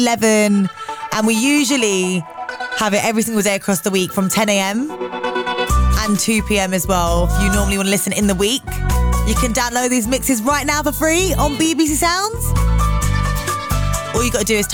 11, and we usually have it every single day across the week from 10 a.m. and 2 p.m. as well. If you normally want to listen in the week, you can download these mixes right now for free on BBC Sounds. All you got to do is